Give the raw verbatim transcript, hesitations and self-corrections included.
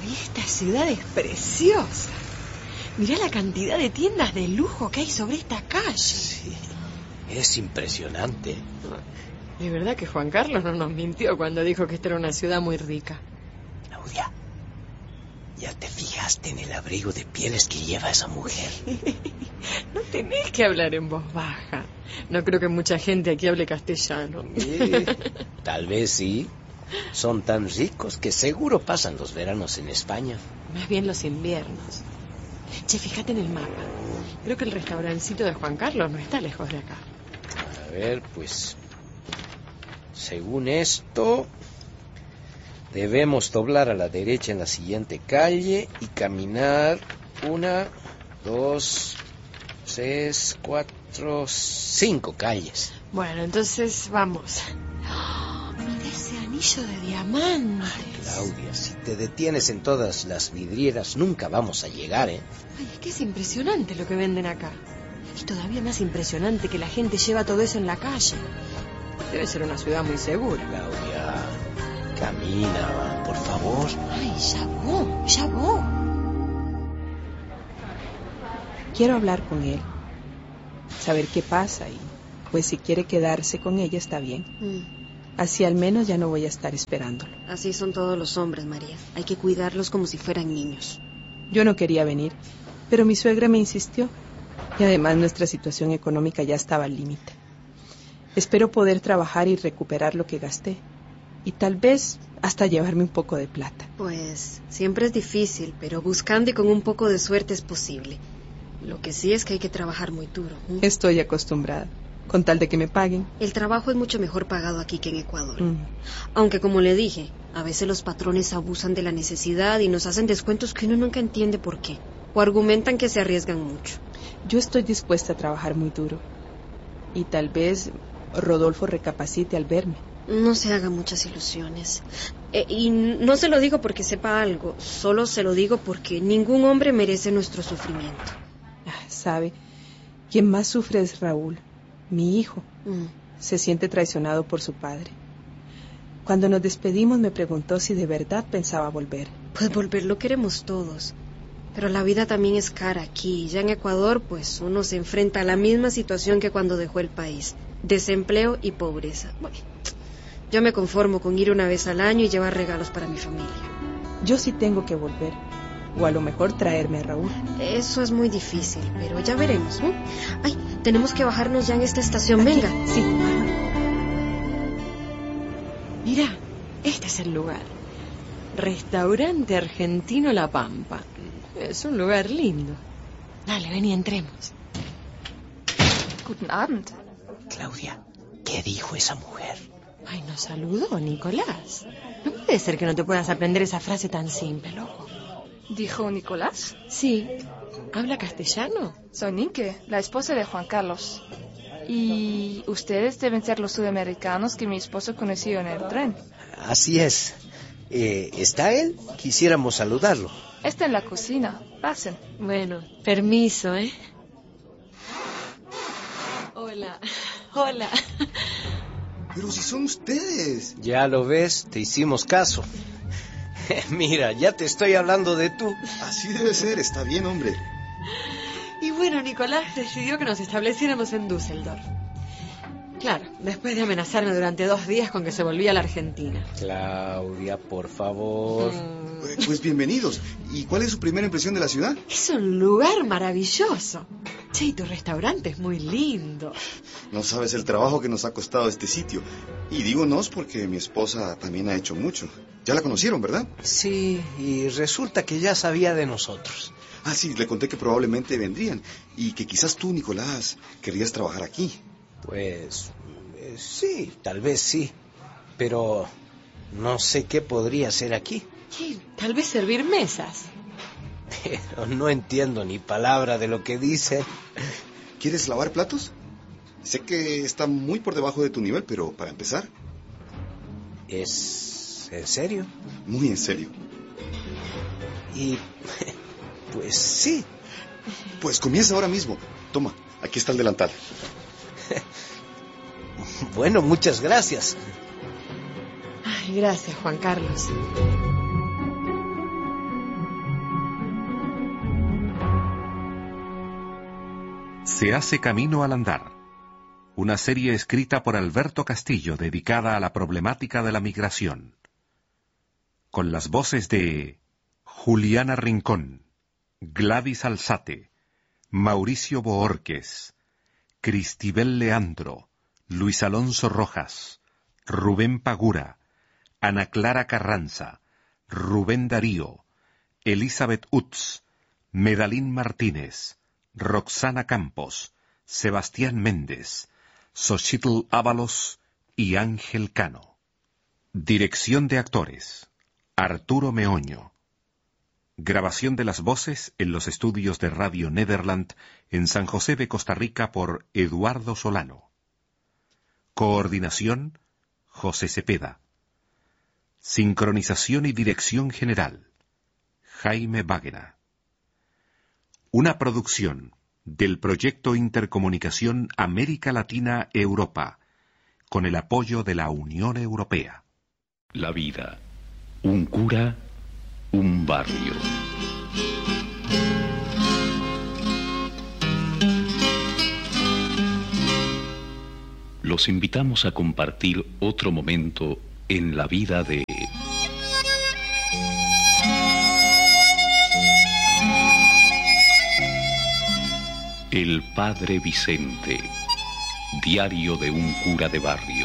esta ciudad es preciosa. Mirá la cantidad de tiendas de lujo que hay sobre esta calle. Sí, es impresionante. De verdad que Juan Carlos no nos mintió cuando dijo que esta era una ciudad muy rica. Claudia, ¿ya te fijaste en el abrigo de pieles que lleva esa mujer? No tenés que hablar en voz baja. No creo que mucha gente aquí hable castellano. Eh, tal vez sí. Son tan ricos que seguro pasan los veranos en España. Más bien los inviernos. Che, fíjate en el mapa. Creo que el restaurancito de Juan Carlos no está lejos de acá. A ver, pues... según esto... debemos doblar a la derecha en la siguiente calle y caminar una, dos, tres, cuatro, cinco calles. Bueno, entonces vamos. ¡Oh, mira ese anillo de diamantes! Ay, Claudia, si te detienes en todas las vidrieras nunca vamos a llegar, ¿eh? Ay, es que es impresionante lo que venden acá. Y todavía más impresionante que la gente lleva todo eso en la calle. Debe ser una ciudad muy segura. Claudia, camina, por favor. Ay, ya voy, ya voy. Quiero hablar con él, saber qué pasa y pues si quiere quedarse con ella está bien. Mm. Así al menos ya no voy a estar esperándolo. Así son todos los hombres, María. Hay que cuidarlos como si fueran niños. Yo no quería venir, pero mi suegra me insistió. Y además nuestra situación económica ya estaba al límite. Espero poder trabajar y recuperar lo que gasté. Y tal vez hasta llevarme un poco de plata. Pues siempre es difícil, pero buscando y con un poco de suerte es posible. Lo que sí es que hay que trabajar muy duro. ¿eh? Estoy acostumbrada, con tal de que me paguen. El trabajo es mucho mejor pagado aquí que en Ecuador. Mm. Aunque, como le dije, a veces los patrones abusan de la necesidad y nos hacen descuentos que uno nunca entiende por qué. O argumentan que se arriesgan mucho. Yo estoy dispuesta a trabajar muy duro. Y tal vez Rodolfo recapacite al verme. No se haga muchas ilusiones. Eh, y no se lo digo porque sepa algo, solo se lo digo porque ningún hombre merece nuestro sufrimiento. Ah, ¿sabe? Quien más sufre es Raúl, mi hijo. Mm. Se siente traicionado por su padre. Cuando nos despedimos me preguntó si de verdad pensaba volver. Pues volver lo queremos todos. Pero la vida también es cara aquí. Ya en Ecuador, pues uno se enfrenta a la misma situación que cuando dejó el país. Desempleo y pobreza. Bueno, yo me conformo con ir una vez al año y llevar regalos para mi familia. Yo sí tengo que volver. O a lo mejor traerme a Raúl. Eso es muy difícil, pero ya veremos, ¿no? Ay, tenemos que bajarnos ya en esta estación. Aquí, Venga. sí. Mira, este es el lugar. Restaurante Argentino La Pampa. Es un lugar lindo. Dale, ven y entremos. Guten Abend. Claudia, ¿qué dijo esa mujer? Ay, nos saludó, Nicolás. No puede ser que no te puedas aprender esa frase tan simple, loco. ¿Dijo Nicolás? Sí. ¿Habla castellano? Soy Nike, la esposa de Juan Carlos. Y ustedes deben ser los sudamericanos que mi esposo conoció en el tren. Así es. Eh, ¿Está él? Quisiéramos saludarlo. Está en la cocina. Pasen. Bueno, permiso, ¿eh? Hola, hola. Pero si son ustedes. Ya lo ves, te hicimos caso. Mira, ya te estoy hablando de tú. Así debe ser, está bien, hombre. Y bueno, Nicolás decidió que nos estableciéramos en Düsseldorf. Claro, después de amenazarme durante dos días con que se volvía a la Argentina. Claudia, por favor. Mm. Eh, Pues bienvenidos. ¿Y cuál es su primera impresión de la ciudad? Es un lugar maravilloso. Che, y tu restaurante es muy lindo. No sabes el trabajo que nos ha costado este sitio. Y digo nos porque mi esposa también ha hecho mucho. Ya la conocieron, ¿verdad? Sí, y resulta que ya sabía de nosotros. Ah, sí, le conté que probablemente vendrían. Y que quizás tú, Nicolás, querrías trabajar aquí. Pues eh, sí, tal vez sí. Pero no sé qué podría hacer aquí. Sí, tal vez servir mesas. Pero no entiendo ni palabra de lo que dicen. ¿Quieres lavar platos? Sé que está muy por debajo de tu nivel, pero para empezar, ¿Es en serio? muy en serio. Y pues sí. Pues comienza ahora mismo. Toma, aquí está el delantal. Bueno, muchas gracias. Ay, gracias, Juan Carlos. Se hace camino al andar, una serie escrita por Alberto Castillo dedicada a la problemática de la migración, con las voces de Juliana Rincón, Gladys Alzate, Mauricio Bohórquez, Cristibel Leandro, Luis Alonso Rojas, Rubén Pagura, Ana Clara Carranza, Rubén Darío, Elizabeth Utz, Medalín Martínez, Roxana Campos, Sebastián Méndez, Xochitl Ábalos y Ángel Cano. Dirección de actores, Arturo Meoño. Grabación de las voces en los estudios de Radio Nederland en San José de Costa Rica por Eduardo Solano. Coordinación, José Cepeda. Sincronización y dirección general, Jaime Báguena. Una producción del proyecto Intercomunicación América Latina-Europa, con el apoyo de la Unión Europea. La vida, un cura, un barrio. Los invitamos a compartir otro momento en la vida de el Padre Vicente, diario de un cura de barrio.